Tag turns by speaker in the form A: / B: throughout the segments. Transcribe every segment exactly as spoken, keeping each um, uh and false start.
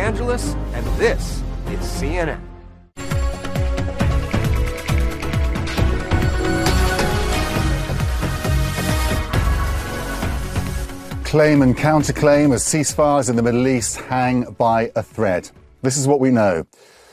A: Angeles, and this is C N N.
B: Claim and counterclaim as ceasefires in the Middle East hang by a thread. This is what we know.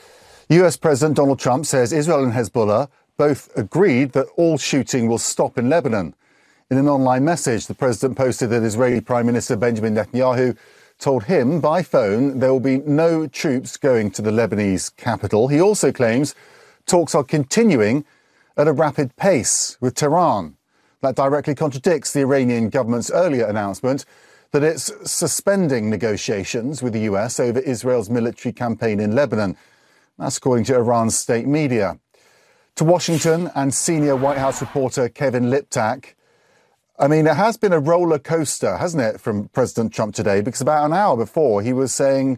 B: U S President Donald Trump says Israel and Hezbollah both agreed that all shooting will stop in Lebanon. In an online message, the president posted that Israeli Prime Minister Benjamin Netanyahu told him by phone there will be no troops going to the Lebanese capital. He also claims talks are continuing at a rapid pace with Tehran. That directly contradicts the Iranian government's earlier announcement that it's suspending negotiations with the U S over Israel's military campaign in Lebanon. That's according to Iran's state media. To Washington and senior White House reporter Kevin Liptak. I mean, it has been a roller coaster, hasn't it, from President Trump today? Because about an hour before he was saying,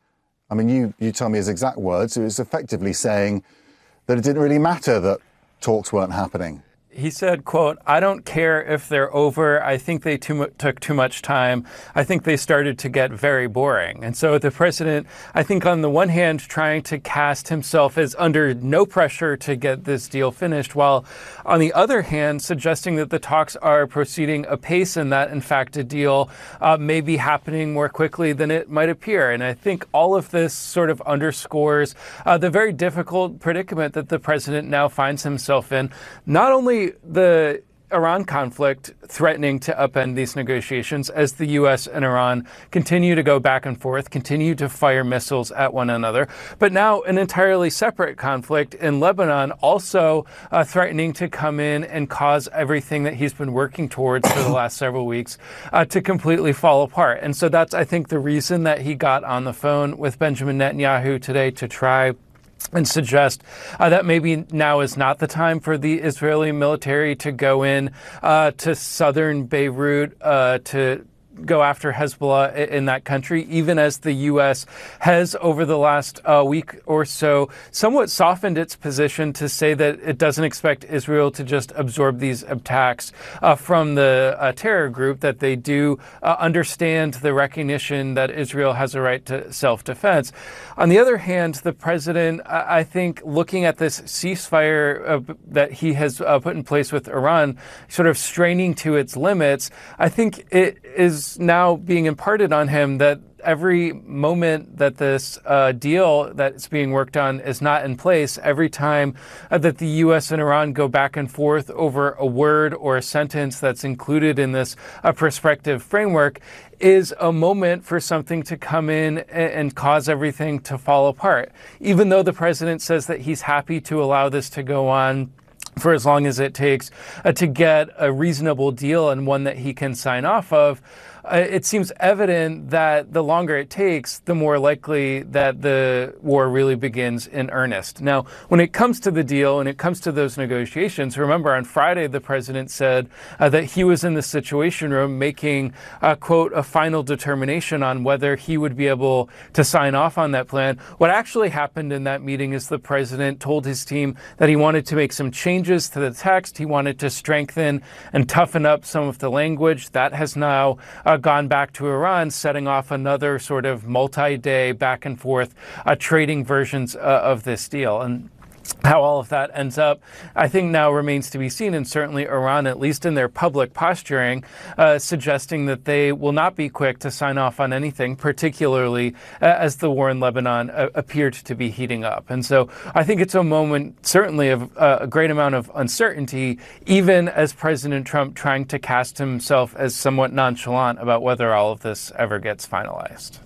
B: I mean, you, you tell me his exact words, he was effectively saying that it didn't really matter that talks weren't happening.
C: He said, quote, "I don't care if they're over. I think they too mu- took too much time. I think they started to get very boring." And so the president, I think on the one hand, trying to cast himself as under no pressure to get this deal finished, while on the other hand, suggesting that the talks are proceeding apace and that, in fact, a deal uh, may be happening more quickly than it might appear. And I think all of this sort of underscores uh, the very difficult predicament that the president now finds himself in. Not only the Iran conflict threatening to upend these negotiations as the U S and Iran continue to go back and forth, continue to fire missiles at one another, but now an entirely separate conflict in Lebanon also uh, threatening to come in and cause everything that he's been working towards for the last several weeks uh, to completely fall apart. And so that's, I think, the reason that he got on the phone with Benjamin Netanyahu today to try and suggest uh, that maybe now is not the time for the Israeli military to go in uh, to southern Beirut uh, to go after Hezbollah in that country, even as the U S has over the last uh, week or so somewhat softened its position to say that it doesn't expect Israel to just absorb these attacks uh, from the uh, terror group, that they do uh, understand the recognition that Israel has a right to self-defense. On the other hand, the president, I think, looking at this ceasefire uh, that he has uh, put in place with Iran, sort of straining to its limits, I think it is now being imparted on him that every moment that this uh, deal that's being worked on is not in place, every time uh, that the U S and Iran go back and forth over a word or a sentence that's included in this uh, prospective framework, is a moment for something to come in and, and cause everything to fall apart. Even though the president says that he's happy to allow this to go on for as long as it takes uh, to get a reasonable deal and one that he can sign off of, uh, it seems evident that the longer it takes, the more likely that the war really begins in earnest. Now, when it comes to the deal and it comes to those negotiations, remember on Friday, the president said uh, that he was in the Situation Room making, uh, quote, a final determination on whether he would be able to sign off on that plan. What actually happened in that meeting is the president told his team that he wanted to make some changes to the text. He wanted to strengthen and toughen up some of the language. That has now uh, gone back to Iran, setting off another sort of multi-day back and forth uh, trading versions uh, of this deal. And how all of that ends up, I think now remains to be seen, and certainly Iran, at least in their public posturing, uh, suggesting that they will not be quick to sign off on anything, particularly uh, as the war in Lebanon uh, appeared to be heating up. And so I think it's a moment, certainly, of uh, a great amount of uncertainty, even as President Trump trying to cast himself as somewhat nonchalant about whether all of this ever gets finalized.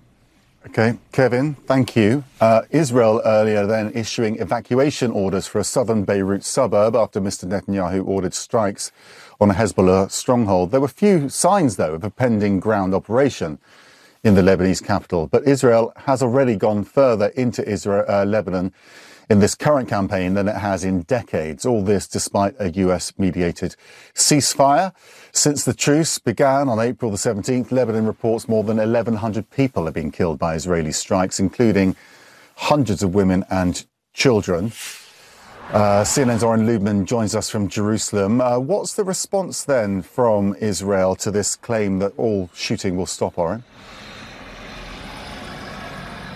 B: OK, Kevin, thank you. Uh, Israel earlier then issuing evacuation orders for a southern Beirut suburb after Mister Netanyahu ordered strikes on a Hezbollah stronghold. There were few signs, though, of a pending ground operation in the Lebanese capital. But Israel has already gone further into Israel, uh, Lebanon in this current campaign than it has in decades. All this despite a U S-mediated ceasefire. Since the truce began on April the seventeenth, Lebanon reports more than eleven hundred people have been killed by Israeli strikes, including hundreds of women and children. Uh, C N N's Oren Lubman joins us from Jerusalem. Uh, what's the response then from Israel to this claim that all shooting will stop, Oren?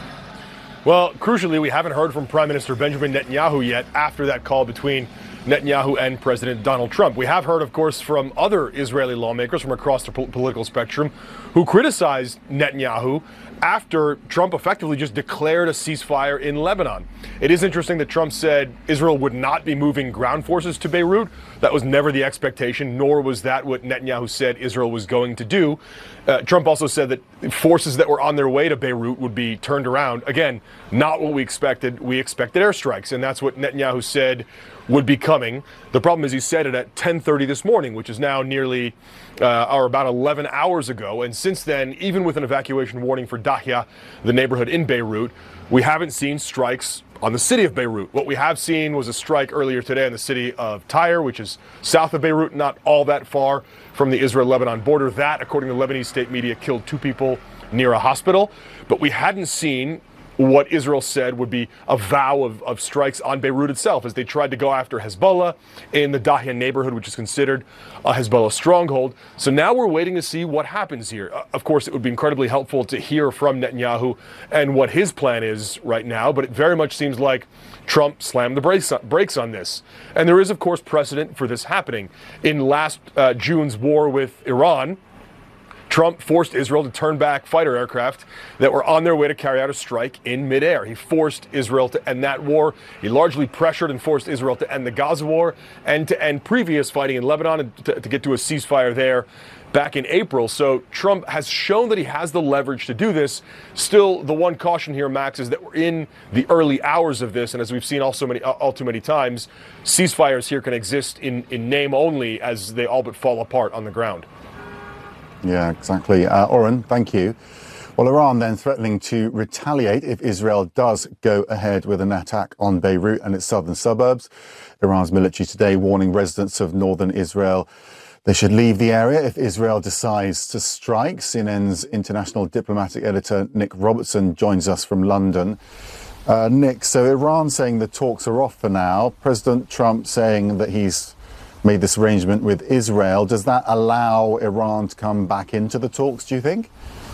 D: Well, crucially, we haven't heard from Prime Minister Benjamin Netanyahu yet after that call between Netanyahu and President Donald Trump. We have heard, of course, from other Israeli lawmakers from across the po- political spectrum who criticized Netanyahu after Trump effectively just declared a ceasefire in Lebanon. It is interesting that Trump said Israel would not be moving ground forces to Beirut. That was never the expectation, nor was that what Netanyahu said Israel was going to do. Uh, Trump also said that forces that were on their way to Beirut would be turned around. Again, not what we expected. We expected airstrikes, and that's what Netanyahu said would be coming. The problem is he said it at ten thirty this morning, which is now nearly uh, or about eleven hours ago. And since then, even with an evacuation warning for Dahya, the neighborhood in Beirut, we haven't seen strikes on the city of Beirut. What we have seen was a strike earlier today in the city of Tyre, which is south of Beirut, not all that far from the Israel-Lebanon border. That, according to Lebanese state media, killed two people near a hospital. But we hadn't seen what Israel said would be a vow of, of strikes on Beirut itself, as they tried to go after Hezbollah in the Dahya neighborhood, which is considered a Hezbollah stronghold. So now we're waiting to see what happens here. Uh, of course, it would be incredibly helpful to hear from Netanyahu and what his plan is right now, but it very much seems like Trump slammed the brakes, brakes on this. And there is, of course, precedent for this happening. In last uh, June's war with Iran, Trump forced Israel to turn back fighter aircraft that were on their way to carry out a strike in midair. He forced Israel to end that war. He largely pressured and forced Israel to end the Gaza war and to end previous fighting in Lebanon and to, to get to a ceasefire there back in April. So Trump has shown that he has the leverage to do this. Still, the one caution here, Max, is that we're in the early hours of this. And as we've seen all, so many, all too many times, ceasefires here can exist in, in name only as they all but fall apart on the ground.
B: Yeah, exactly. Uh, Oren, thank you. Well, Iran then threatening to retaliate if Israel does go ahead with an attack on Beirut and its southern suburbs. Iran's military today warning residents of northern Israel they should leave the area if Israel decides to strike. C N N's international diplomatic editor Nick Robertson joins us from London. Uh, Nick, so Iran saying the talks are off for now. President Trump saying that he's made this arrangement with Israel. Does that allow Iran to come back into the talks, do you think?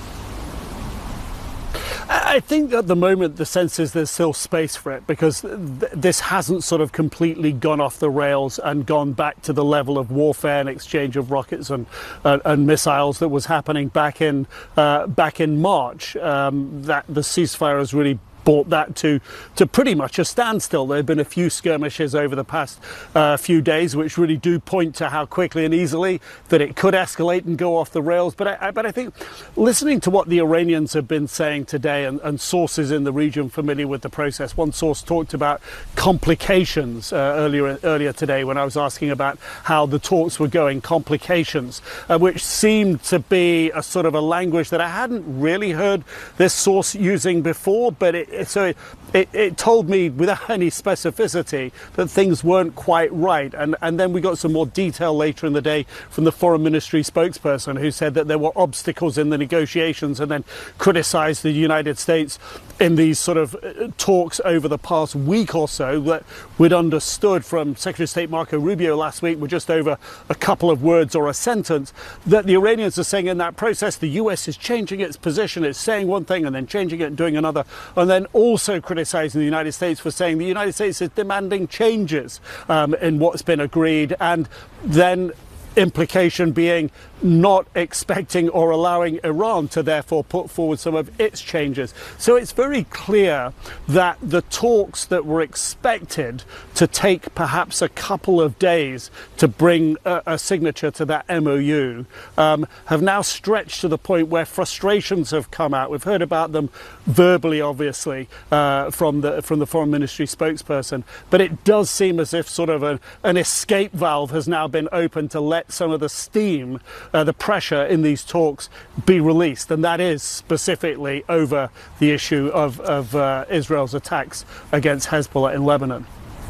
E: I think at the moment the sense is there's still space for it, because th- this hasn't sort of completely gone off the rails and gone back to the level of warfare and exchange of rockets and uh, and missiles that was happening back in uh, back in March. Um, that the ceasefire has really brought that to to pretty much a standstill. There have been a few skirmishes over the past uh, few days, which really do point to how quickly and easily that it could escalate and go off the rails. But I, I, but I think listening to what the Iranians have been saying today, and, and sources in the region familiar with the process, one source talked about complications uh, earlier earlier today when I was asking about how the talks were going. Complications, uh, which seemed to be a sort of a language that I hadn't really heard this source using before, but it So it, it, it told me without any specificity that things weren't quite right. And, and then we got some more detail later in the day from the Foreign Ministry spokesperson, who said that there were obstacles in the negotiations, and then criticised the United States in these sort of talks over the past week or so that we'd understood from Secretary of State Marco Rubio last week were just over a couple of words or a sentence, that the Iranians are saying in that process the U S is changing its position, it's saying one thing and then changing it and doing another, and then also criticising the United States for saying the United States is demanding changes um, in what's been agreed, and then implication being not expecting or allowing Iran to therefore put forward some of its changes. So it's very clear that the talks that were expected to take perhaps a couple of days to bring a, a signature to that M O U um, have now stretched to the point where frustrations have come out. We've heard about them verbally, obviously, uh, from the from the Foreign Ministry spokesperson, but it does seem as if sort of a, an escape valve has now been opened to let some of the steam, uh, the pressure in these talks be released, and that is specifically over the issue of, of uh, Israel's attacks against Hezbollah in Lebanon.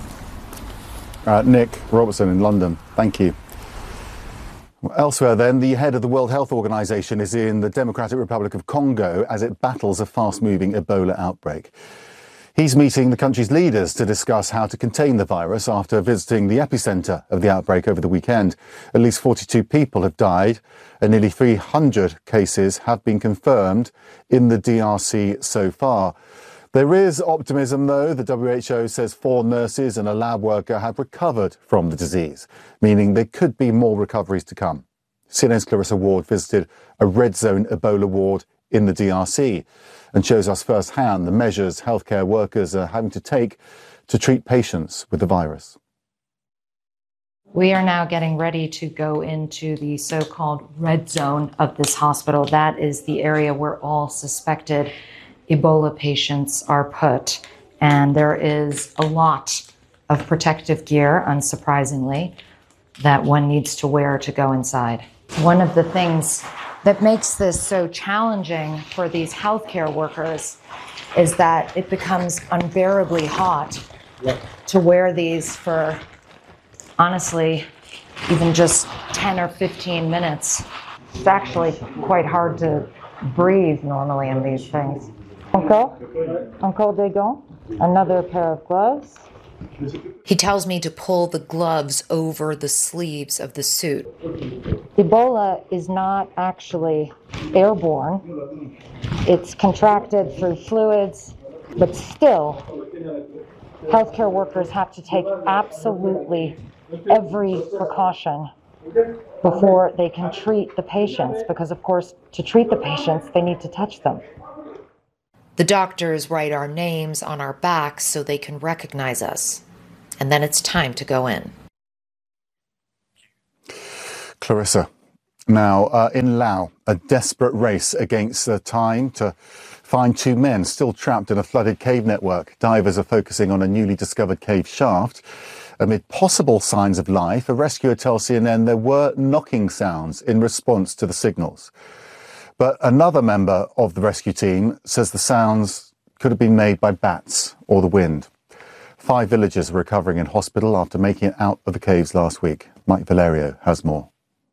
B: Uh, Nick Robertson in London, thank you. Well, elsewhere then, the head of the World Health Organization is in the Democratic Republic of Congo as it battles a fast-moving Ebola outbreak. He's meeting the country's leaders to discuss how to contain the virus after visiting the epicenter of the outbreak over the weekend. At least forty-two people have died and nearly three hundred cases have been confirmed in the D R C so far. There is optimism, though. The W H O says four nurses and a lab worker have recovered from the disease, meaning there could be more recoveries to come. C N N's Clarissa Ward visited a red zone Ebola ward in the D R C and shows us firsthand the measures healthcare workers are having to take to treat patients with the virus.
F: We are now getting ready to go into the so-called red zone of this hospital. That is the area where all suspected Ebola patients are put. And there is a lot of protective gear, unsurprisingly, that one needs to wear to go inside. One of the things that makes this so challenging for these healthcare workers is that it becomes unbearably hot to wear these for, honestly, even just ten or fifteen minutes. It's actually quite hard to breathe normally in these things. Encore? Encore des gants? Another pair of gloves?
G: He tells me to pull the gloves over the sleeves of the suit.
F: Ebola is not actually airborne. It's contracted through fluids, but still, healthcare workers have to take absolutely every precaution before they can treat the patients, because of course, to treat the patients, they need to touch them.
G: The doctors write our names on our backs so they can recognize us. And then it's time to go in.
B: Clarissa. Now, uh, in Laos, a desperate race against uh, time to find two men still trapped in a flooded cave network. Divers are focusing on a newly discovered cave shaft. Amid possible signs of life, a rescuer tells C N N there were knocking sounds in response to the signals. But another member of the rescue team says the sounds could have been made by bats or the wind. Five villagers are recovering in hospital after making it out of the caves last week. Mike Valerio has more.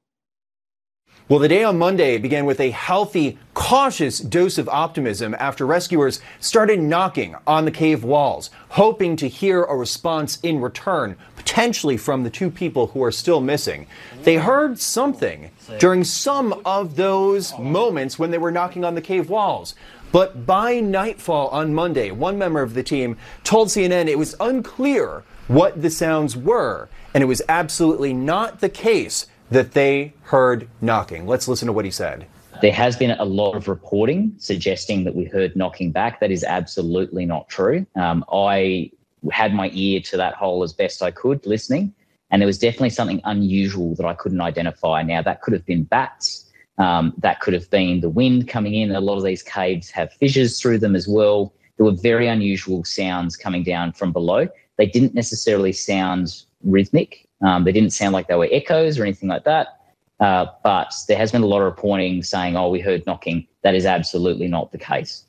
H: Well, the day on Monday began with a healthy, cautious dose of optimism after rescuers started knocking on the cave walls, hoping to hear a response in return, potentially from the two people who are still missing. They heard something during some of those moments when they were knocking on the cave walls. But by nightfall on Monday, one member of the team told C N N it was unclear what the sounds were, and it was absolutely not the case that they heard knocking. Let's listen to what he said.
I: There has been a lot of reporting suggesting that we heard knocking back. That is absolutely not true. Um, I had my ear to that hole as best I could, listening, and there was definitely something unusual that I couldn't identify. Now, that could have been bats. Um, that could have been the wind coming in. A lot of these caves have fissures through them as well. There were very unusual sounds coming down from below. They didn't necessarily sound rhythmic. Um, they didn't sound like they were echoes or anything like that. Uh, but there has been a lot of reporting saying, oh, we heard knocking. That is absolutely not the case.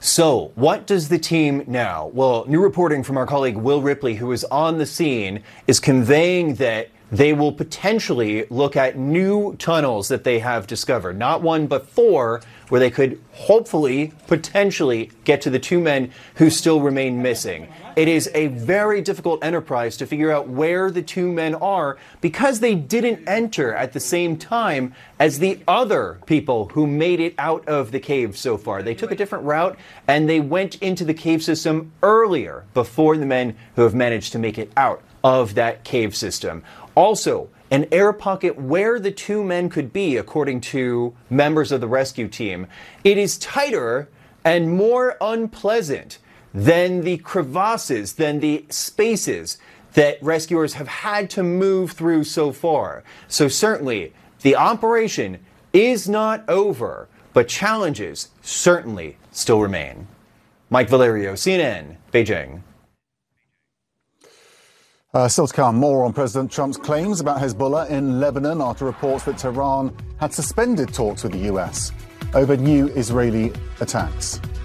H: So what does the team now? Well, new reporting from our colleague Will Ripley, who is on the scene, is conveying that they will potentially look at new tunnels that they have discovered. Not one, but four, where they could hopefully, potentially get to the two men who still remain missing. It is a very difficult enterprise to figure out where the two men are because they didn't enter at the same time as the other people who made it out of the cave so far. They took a different route and they went into the cave system earlier before the men who have managed to make it out of that cave system. Also, an air pocket where the two men could be, according to members of the rescue team. It is tighter and more unpleasant than the crevasses, than the spaces that rescuers have had to move through so far. So certainly, the operation is not over, but challenges certainly still remain. Mike Valerio, C N N, Beijing.
B: Uh, still to come, more on President Trump's claims about Hezbollah in Lebanon after reports that Tehran had suspended talks with the U S over new Israeli attacks.